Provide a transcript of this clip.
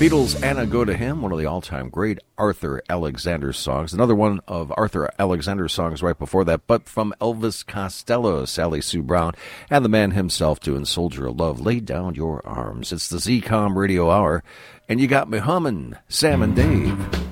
Beatles, Anna Go to Him, one of the all-time great Arthur Alexander songs. Another one of Arthur Alexander's songs right before that, but from Elvis Costello, Sally Sue Brown, and the man himself doing Soldier of Love, Lay Down Your Arms. It's the Z-Com Radio Hour, and you got me humming, Sam and Dave.